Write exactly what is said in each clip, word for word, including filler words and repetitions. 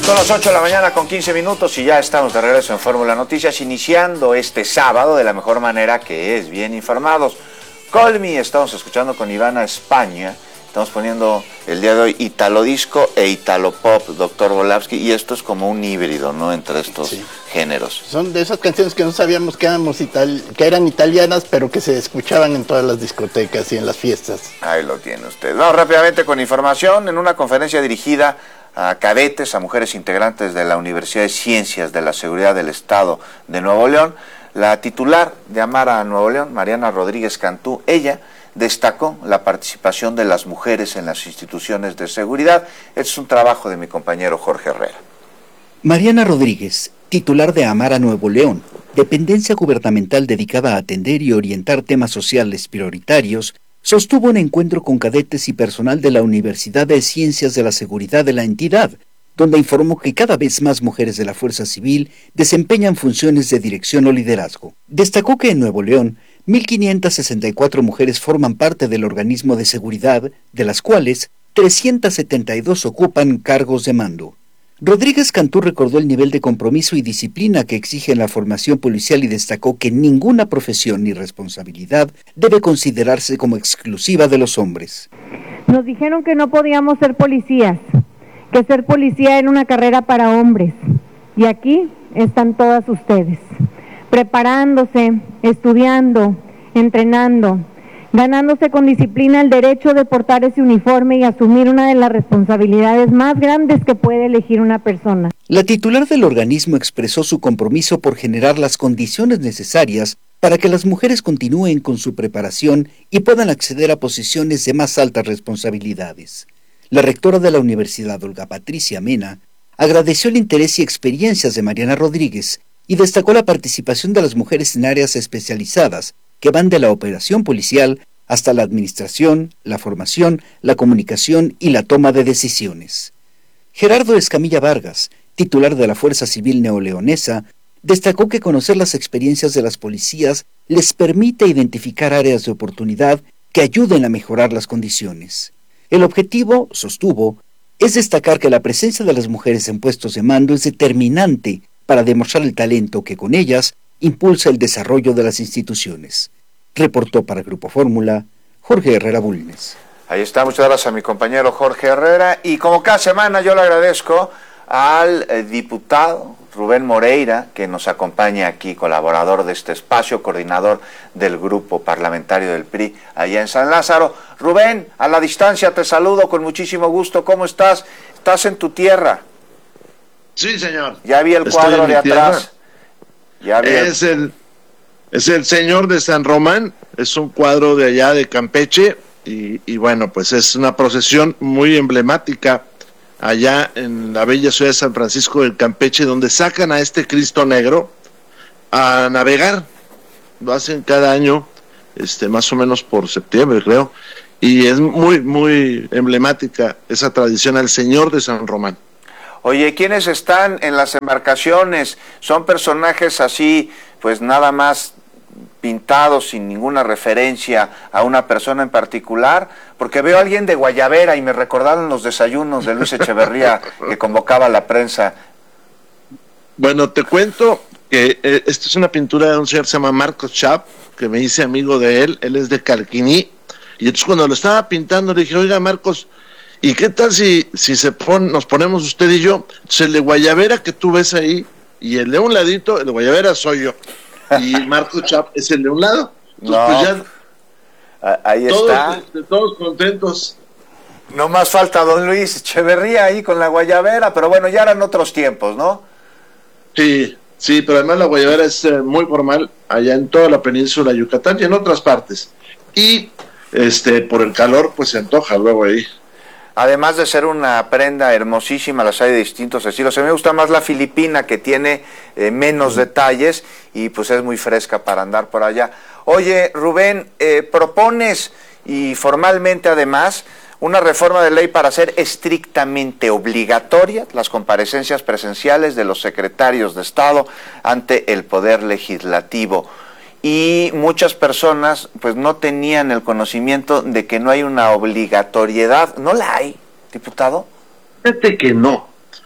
Son las ocho de la mañana con quince minutos y ya estamos de regreso en Fórmula Noticias, iniciando este sábado de la mejor manera, que es bien informados. Call Me, estamos escuchando con Ivana España, estamos poniendo el día de hoy Italo Disco e Italo Pop, doctor Volavsky, y esto es como un híbrido, ¿no?, entre estos sí. géneros. Son de esas canciones que no sabíamos que, éramos ital- que eran italianas, pero que se escuchaban en todas las discotecas y en las fiestas. Ahí lo tiene usted. Vamos rápidamente con información. En una conferencia dirigida a cadetes, a mujeres integrantes de la Universidad de Ciencias de la Seguridad del Estado de Nuevo León, la titular de Amara Nuevo León, Mariana Rodríguez Cantú, ella destacó la participación de las mujeres en las instituciones de seguridad. Este es un trabajo de mi compañero Jorge Herrera. Mariana Rodríguez, titular de Amara Nuevo León, dependencia gubernamental dedicada a atender y orientar temas sociales prioritarios, sostuvo un encuentro con cadetes y personal de la Universidad de Ciencias de la Seguridad de la entidad, donde informó que cada vez más mujeres de la Fuerza Civil desempeñan funciones de dirección o liderazgo. Destacó que en Nuevo León, mil quinientas sesenta y cuatro mujeres forman parte del organismo de seguridad, de las cuales trescientas setenta y dos ocupan cargos de mando. Rodríguez Cantú recordó el nivel de compromiso y disciplina que exige la formación policial y destacó que ninguna profesión ni responsabilidad debe considerarse como exclusiva de los hombres. Nos dijeron que no podíamos ser policías, que ser policía era una carrera para hombres, y aquí están todas ustedes, preparándose, estudiando, entrenando, ganándose con disciplina el derecho de portar ese uniforme y asumir una de las responsabilidades más grandes que puede elegir una persona. La titular del organismo expresó su compromiso por generar las condiciones necesarias para que las mujeres continúen con su preparación y puedan acceder a posiciones de más altas responsabilidades. La rectora de la universidad, Olga Patricia Mena, agradeció el interés y experiencias de Mariana Rodríguez y destacó la participación de las mujeres en áreas especializadas que van de la operación policial hasta la administración, la formación, la comunicación y la toma de decisiones. Gerardo Escamilla Vargas, titular de la Fuerza Civil Neoleonesa, destacó que conocer las experiencias de las policías les permite identificar áreas de oportunidad que ayuden a mejorar las condiciones. El objetivo, sostuvo, es destacar que la presencia de las mujeres en puestos de mando es determinante para demostrar el talento que con ellas impulsa el desarrollo de las instituciones. Reportó para Grupo Fórmula, Jorge Herrera Bulnes. Ahí está, muchas gracias a mi compañero Jorge Herrera, y como cada semana yo le agradezco al eh, diputado Rubén Moreira, que nos acompaña aquí, colaborador de este espacio, coordinador del grupo parlamentario del P R I allá en San Lázaro. Rubén, a la distancia te saludo con muchísimo gusto. ¿Cómo estás? ¿Estás en tu tierra? Sí, señor. Ya vi el cuadro de atrás. Ya vi el... Es el es el Señor de San Román, es un cuadro de allá de Campeche y, y bueno, pues es una procesión muy emblemática allá en la bella ciudad de San Francisco del Campeche, donde sacan a este Cristo Negro a navegar. Lo hacen cada año, este más o menos por septiembre, creo, y es muy, muy emblemática esa tradición al Señor de San Román. Oye, ¿quiénes están en las embarcaciones? ¿Son personajes así, pues nada más pintados sin ninguna referencia a una persona en particular? Porque veo a alguien de Guayabera y me recordaron los desayunos de Luis Echeverría que convocaba a la prensa. Bueno, te cuento que eh, esta es una pintura de un señor que se llama Marcos Chap, que me hice amigo de él, él es de Calquiní, y entonces cuando lo estaba pintando le dije, oiga Marcos, ¿y qué tal si, si se pon, nos ponemos usted y yo? Entonces el de Guayabera que tú ves ahí, y el de un ladito, el de Guayabera soy yo, y Marcos Chap es el de un lado. Entonces, no, pues ya, ahí todos, está. este, todos contentos. No más falta don Luis Echeverría ahí con la Guayabera, pero bueno, ya eran otros tiempos, ¿no? Sí, sí, pero además la Guayabera es eh, muy formal allá en toda la península de Yucatán y en otras partes. Y este por el calor, pues se antoja luego ahí. Además de ser una prenda hermosísima, las hay de distintos estilos. A mí me gusta más la filipina, que tiene eh, menos detalles y pues es muy fresca para andar por allá. Oye, Rubén, eh, propones, y formalmente además, una reforma de ley para hacer estrictamente obligatoria las comparecencias presenciales de los secretarios de Estado ante el Poder Legislativo. Y muchas personas pues no tenían el conocimiento de que no hay una obligatoriedad. ¿No la hay, diputado? Fíjate que no.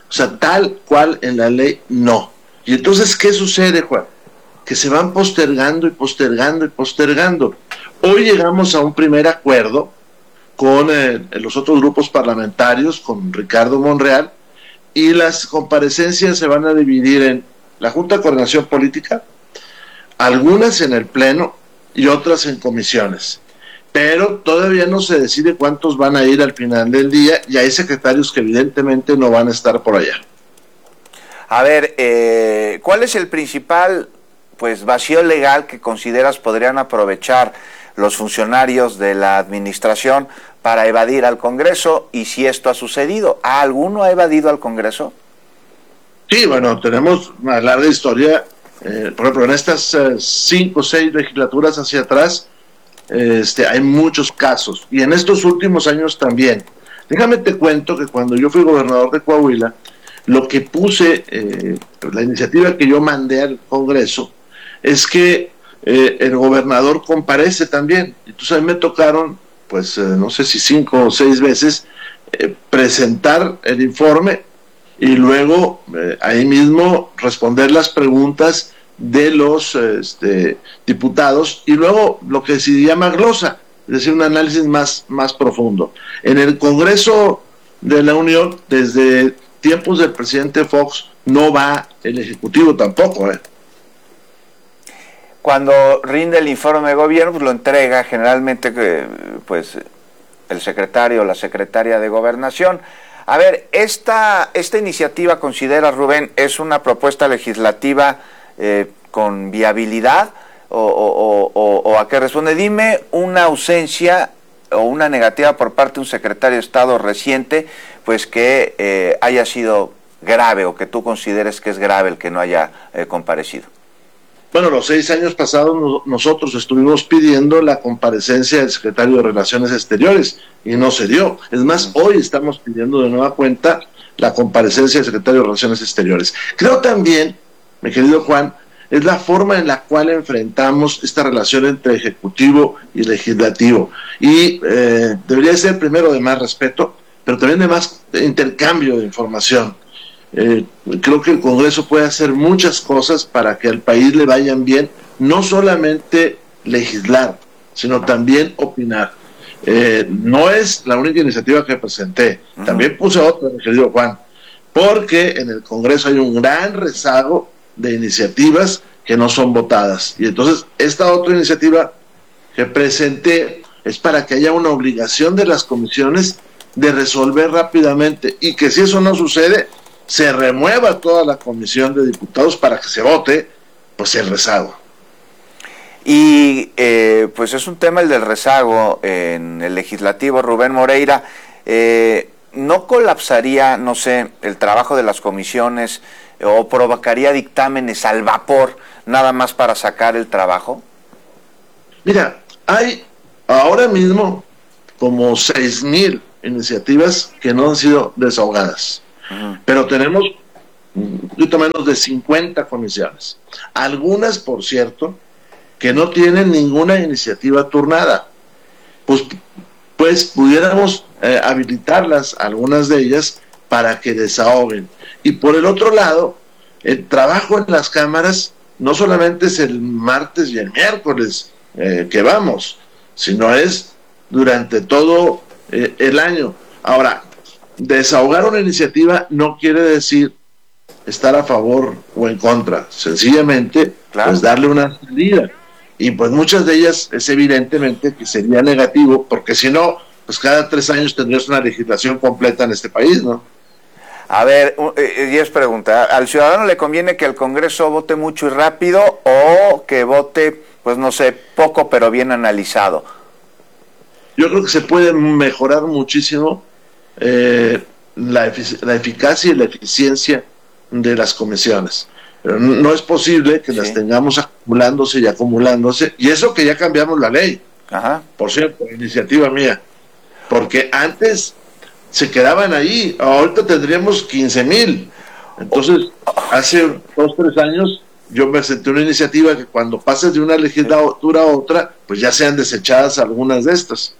O sea, tal cual en la ley, no. Y entonces, ¿qué sucede, Juan? Que se van postergando y postergando y postergando. Hoy llegamos a un primer acuerdo con eh, los otros grupos parlamentarios, con Ricardo Monreal, y las comparecencias se van a dividir en la Junta de Coordinación Política, algunas en el Pleno y otras en comisiones. Pero todavía no se decide cuántos van a ir al final del día, y hay secretarios que evidentemente no van a estar por allá. A ver, eh, ¿cuál es el principal pues vacío legal que consideras podrían aprovechar los funcionarios de la administración para evadir al Congreso? Y si esto ha sucedido, ¿a alguno ha evadido al Congreso? Sí, bueno, tenemos una larga historia. Eh, por ejemplo, en estas eh, cinco o seis legislaturas hacia atrás, eh, este, hay muchos casos. Y en estos últimos años también. Déjame te cuento que cuando yo fui gobernador de Coahuila, lo que puse, eh, la iniciativa que yo mandé al Congreso, es que eh, el gobernador comparece también. Entonces a mí me tocaron, pues eh, no sé si cinco o seis veces, eh, presentar el informe y luego eh, ahí mismo responder las preguntas de los este, diputados, y luego lo que se llama glosa, es decir, un análisis más, más profundo. En el Congreso de la Unión, desde tiempos del presidente Fox, no va el Ejecutivo tampoco, ¿eh? Cuando rinde el informe de gobierno, pues lo entrega generalmente eh, pues el secretario o la secretaria de Gobernación. A ver, esta, esta iniciativa, considera Rubén, es una propuesta legislativa eh, con viabilidad, o, o, o, o a qué responde. Dime una ausencia o una negativa por parte de un secretario de Estado reciente, pues que eh, haya sido grave, o que tú consideres que es grave el que no haya eh, comparecido. Bueno, los seis años pasados no, nosotros estuvimos pidiendo la comparecencia del secretario de Relaciones Exteriores y no se dio. Es más, hoy estamos pidiendo de nueva cuenta la comparecencia del secretario de Relaciones Exteriores. Creo también, mi querido Juan, es la forma en la cual enfrentamos esta relación entre ejecutivo y legislativo. Y eh, debería ser primero de más respeto, pero también de más intercambio de información. Eh, creo que el Congreso puede hacer muchas cosas para que al país le vayan bien, no solamente legislar, sino también opinar. Eh, no es la única iniciativa que presenté, uh-huh. También puse otra, mi querido Juan, porque en el Congreso hay un gran rezago de iniciativas que no son votadas, y entonces esta otra iniciativa que presenté es para que haya una obligación de las comisiones de resolver rápidamente, y que si eso no sucede, se remueva toda la comisión de diputados para que se vote pues el rezago. Y eh, pues es un tema el del rezago en el legislativo, Rubén Moreira. Eh, ¿no colapsaría, no sé, el trabajo de las comisiones o provocaría dictámenes al vapor nada más para sacar el trabajo? Mira, hay ahora mismo como seis mil iniciativas que no han sido desahogadas. Pero tenemos un poquito menos de cincuenta comisiones. Algunas, por cierto, que no tienen ninguna iniciativa turnada. Pues, pues pudiéramos eh, habilitarlas, algunas de ellas, para que desahoguen. Y por el otro lado, el trabajo en las cámaras no solamente es el martes y el miércoles eh, que vamos, sino es durante todo eh, el año. Ahora, desahogar una iniciativa no quiere decir estar a favor o en contra, sencillamente claro. Pues darle una salida, y pues muchas de ellas es evidentemente que sería negativo, porque si no, pues cada tres años tendrías una legislación completa en este país, ¿no? A ver, y es pregunta, ¿al ciudadano le conviene que el Congreso vote mucho y rápido, o que vote, pues no sé, poco pero bien analizado? Yo creo que se puede mejorar muchísimo Eh, la, efic- la eficacia y la eficiencia de las comisiones. Pero no es posible que sí. las tengamos acumulándose y acumulándose, y eso que ya cambiamos la ley. Ajá. Por cierto, iniciativa mía, porque antes se quedaban ahí, ahorita tendríamos quince mil. Entonces, hace dos, tres años yo presenté una iniciativa que cuando pases de una legislatura a otra, pues ya sean desechadas algunas de estas.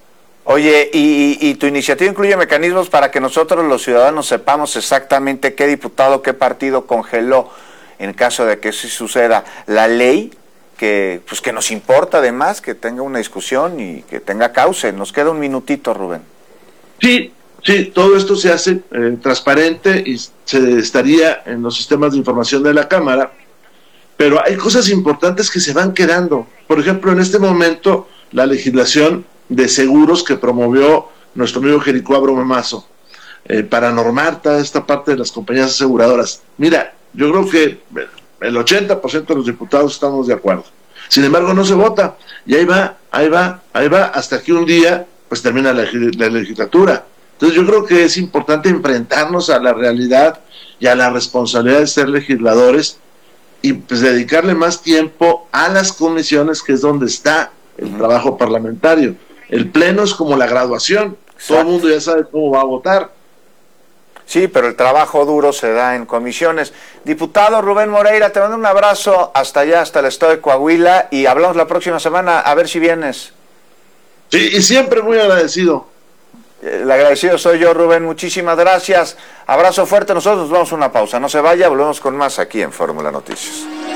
Oye, y, y tu iniciativa incluye mecanismos para que nosotros los ciudadanos sepamos exactamente qué diputado, qué partido congeló en caso de que eso suceda. La ley que pues que nos importa además, que tenga una discusión y que tenga cauce. Nos queda un minutito, Rubén. Sí, sí, todo esto se hace eh, transparente y se estaría en los sistemas de información de la Cámara, pero hay cosas importantes que se van quedando. Por ejemplo, en este momento, la legislación de seguros que promovió nuestro amigo Jericó Abromamazo, eh, para normar toda esta parte de las compañías aseguradoras. Mira, yo creo que el ochenta por ciento de los diputados estamos de acuerdo. Sin embargo, no se vota. Y ahí va, ahí va, ahí va, hasta que un día pues termina la, la legislatura. Entonces yo creo que es importante enfrentarnos a la realidad y a la responsabilidad de ser legisladores y pues dedicarle más tiempo a las comisiones, que es donde está el trabajo parlamentario. El pleno es como la graduación. Exacto. Todo el mundo ya sabe cómo va a votar. Sí, pero el trabajo duro se da en comisiones. Diputado Rubén Moreira, te mando un abrazo hasta allá, hasta el estado de Coahuila, y hablamos la próxima semana, a ver si vienes. Sí, y siempre muy agradecido. El agradecido soy yo, Rubén, muchísimas gracias. Abrazo fuerte, nosotros nos vamos a una pausa. No se vaya, volvemos con más aquí en Fórmula Noticias.